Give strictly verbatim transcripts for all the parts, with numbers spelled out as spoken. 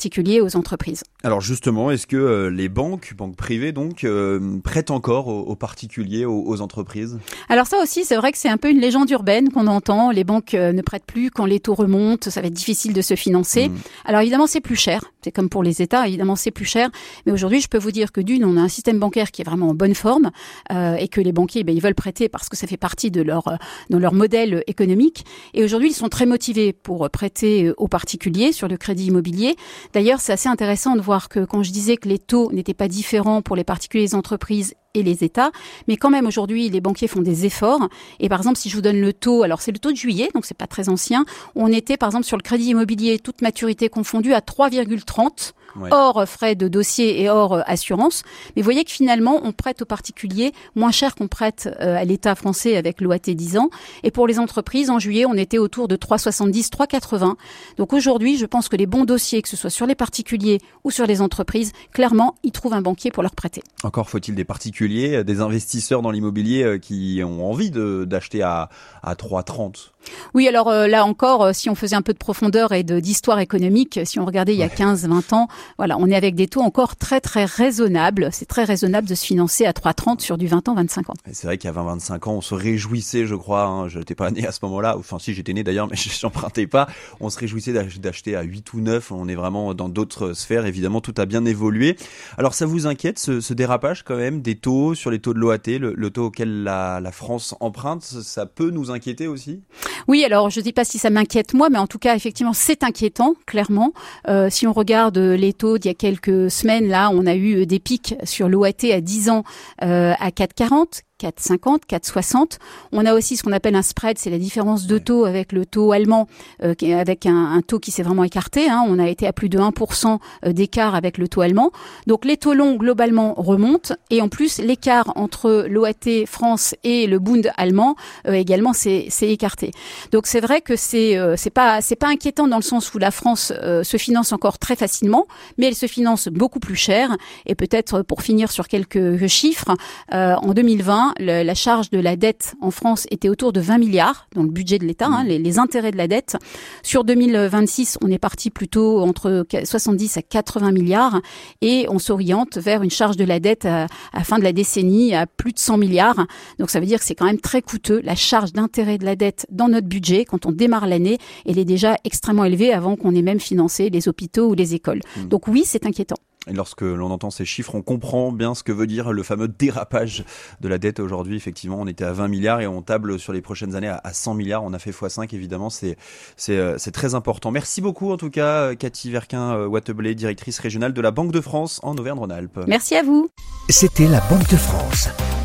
particuliers aux entreprises. Alors justement, est-ce que euh, les banques, banques privées donc, euh, prêtent encore aux, aux particuliers, aux, aux entreprises ? Alors ça aussi, c'est vrai que c'est un peu une légende urbaine qu'on entend. Les banques euh, ne prêtent plus quand les taux remontent, ça va être difficile de se financer. Mmh. Alors évidemment, c'est plus cher. C'est comme pour les États, évidemment, c'est plus cher. Mais aujourd'hui, je peux vous dire que d'une, on a un système bancaire qui est vraiment en bonne forme euh, et que les banquiers, ben, ils veulent prêter parce que ça fait partie de leur, de leur modèle économique. Et aujourd'hui, ils sont très motivés pour prêter aux particuliers sur le crédit immobilier. D'ailleurs, c'est assez intéressant de voir que quand je disais que les taux n'étaient pas différents pour les particuliers, les entreprises et les États, mais quand même aujourd'hui les banquiers font des efforts. Et par exemple, si je vous donne le taux, alors c'est le taux de juillet, donc c'est pas très ancien, on était par exemple sur le crédit immobilier toute maturité confondue à trois virgule trente. Ouais. Hors frais de dossier et hors assurance. Mais vous voyez que finalement, on prête aux particuliers moins cher qu'on prête à l'État français avec l'O A T dix ans. Et pour les entreprises, en juillet, on était autour de trois virgule soixante-dix, trois virgule quatre-vingts. Donc aujourd'hui, je pense que les bons dossiers, que ce soit sur les particuliers ou sur les entreprises, clairement, ils trouvent un banquier pour leur prêter. Encore faut-il des particuliers, des investisseurs dans l'immobilier qui ont envie de, d'acheter à, à trois virgule trente. Oui, alors euh, là encore, euh, si on faisait un peu de profondeur et de, d'histoire économique, si on regardait il y a quinze vingt ans, voilà, on est avec des taux encore très très raisonnables. C'est très raisonnable de se financer à trois virgule trente sur du vingt ans, vingt-cinq ans. Et c'est vrai qu'à vingt vingt-cinq ans, on se réjouissait, je crois, hein, je n'étais pas né à ce moment-là, enfin si j'étais né d'ailleurs, mais j'empruntais pas, on se réjouissait d'acheter à huit ou neuf, on est vraiment dans d'autres sphères, évidemment tout a bien évolué. Alors ça vous inquiète ce, ce dérapage quand même des taux sur les taux de l'O A T, le, le taux auquel la, la France emprunte, ça peut nous inquiéter aussi ? Oui, alors je ne dis pas si ça m'inquiète moi, mais en tout cas, effectivement, c'est inquiétant, clairement. Euh, si on regarde les taux d'il y a quelques semaines, là, on a eu des pics sur l'O A T à dix ans euh, à quatre virgule quarante. quatre virgule cinquante, quatre virgule soixante. On a aussi ce qu'on appelle un spread, c'est la différence de taux avec le taux allemand, euh, avec un, un taux qui s'est vraiment écarté. Hein. On a été à plus de un pour cent d'écart avec le taux allemand. Donc les taux longs, globalement, remontent. Et en plus, l'écart entre l'O A T France et le Bund allemand, euh, également, c'est, c'est écarté. Donc c'est vrai que c'est, euh, c'est pas, c'est pas inquiétant dans le sens où la France euh, se finance encore très facilement, mais elle se finance beaucoup plus cher. Et peut-être, pour finir sur quelques chiffres, euh, en deux mille vingt, Le, la charge de la dette en France était autour de vingt milliards dans le budget de l'État, hein, les, les intérêts de la dette. Sur deux mille vingt-six, on est parti plutôt entre soixante-dix à quatre-vingts milliards et on s'oriente vers une charge de la dette à, à la fin de la décennie à plus de cent milliards. Donc ça veut dire que c'est quand même très coûteux. La charge d'intérêt de la dette dans notre budget, quand on démarre l'année, elle est déjà extrêmement élevée avant qu'on ait même financé les hôpitaux ou les écoles. Mmh. Donc oui, c'est inquiétant. Et lorsque l'on entend ces chiffres, on comprend bien ce que veut dire le fameux dérapage de la dette aujourd'hui. Effectivement, on était à vingt milliards et on table sur les prochaines années à cent milliards. On a fait fois cinq, évidemment, c'est, c'est, c'est très important. Merci beaucoup, en tout cas, Cathy Verquin-Wateblé, directrice régionale de la Banque de France en Auvergne-Rhône-Alpes. Merci à vous. C'était la Banque de France.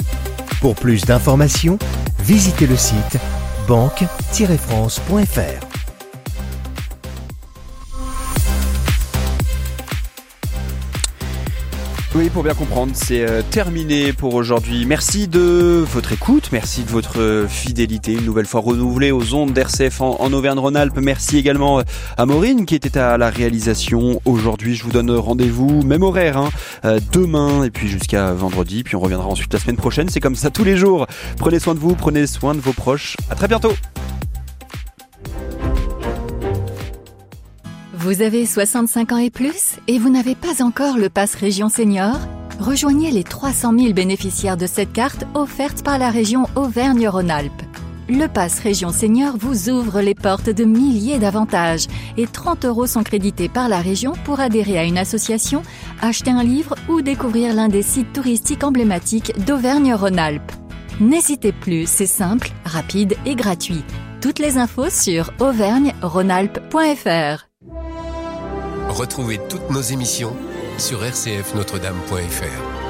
Pour plus d'informations, visitez le site banque tiret france point f r. Oui, pour bien comprendre, c'est euh, terminé pour aujourd'hui. Merci de votre écoute, merci de votre fidélité, une nouvelle fois renouvelée aux ondes d'R C F en, en Auvergne-Rhône-Alpes. Merci également à Maureen qui était à la réalisation aujourd'hui. Je vous donne rendez-vous, même horaire, hein, euh, demain et puis jusqu'à vendredi. Puis on reviendra ensuite la semaine prochaine. C'est comme ça tous les jours. Prenez soin de vous, prenez soin de vos proches. À très bientôt. Vous avez soixante-cinq ans et plus et vous n'avez pas encore le Pass Région Senior ? Rejoignez les trois cent mille bénéficiaires de cette carte offerte par la région Auvergne-Rhône-Alpes. Le Pass Région Senior vous ouvre les portes de milliers d'avantages et trente euros sont crédités par la région pour adhérer à une association, acheter un livre ou découvrir l'un des sites touristiques emblématiques d'Auvergne-Rhône-Alpes. N'hésitez plus, c'est simple, rapide et gratuit. Toutes les infos sur auvergne rhône alpes point f r. Retrouvez toutes nos émissions sur r c f notre dame point f r.